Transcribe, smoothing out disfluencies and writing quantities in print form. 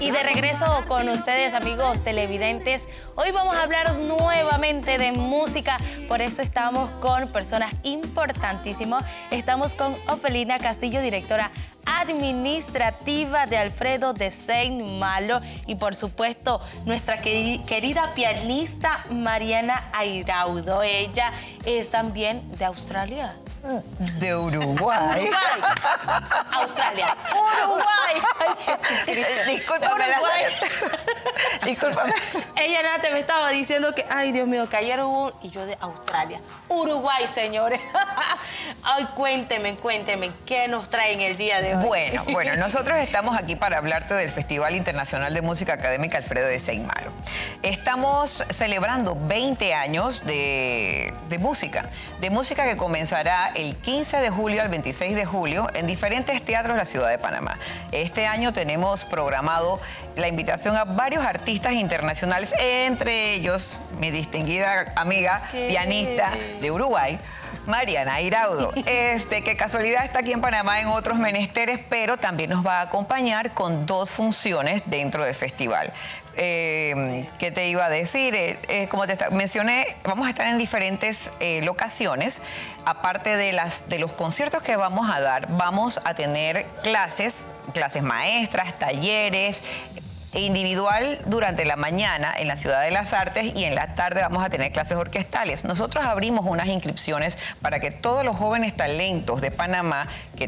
Y de regreso con ustedes, amigos televidentes. Hoy vamos a hablar nuevamente de música, por eso estamos con personas importantísimas. Estamos con Ofelina Castillo, directora administrativa de Alfredo de Saint Malo, y por supuesto nuestra querida pianista Mariana Airaudo. Ella es también de Australia. De Uruguay. Australia. Uruguay. Ay, Discúlpame, discúlpame. Ella Nate me estaba diciendo que, ay Dios mío, que ayer hubo, y yo de Australia. Uruguay, señores. Ay, cuénteme, ¿qué nos traen el día de hoy? Bueno, nosotros estamos aquí para hablarte del Festival Internacional de Música Académica Alfredo de Saint Malo. Estamos celebrando 20 años de música que comenzará el 15 de julio al 26 de julio en diferentes teatros de la ciudad de Panamá. Este año tenemos programado la invitación a varios artistas internacionales, entre ellos mi distinguida amiga pianista de Uruguay, Mariana Airaudo, que casualidad está aquí en Panamá en otros menesteres, pero también nos va a acompañar con 2 funciones dentro del festival. ¿Qué te iba a decir? Como te mencioné, vamos a estar en diferentes locaciones. Aparte de los conciertos que vamos a dar, vamos a tener clases maestras, talleres, individual durante la mañana en la Ciudad de las Artes, y en la tarde vamos a tener clases orquestales. Nosotros abrimos unas inscripciones para que todos los jóvenes talentos de Panamá que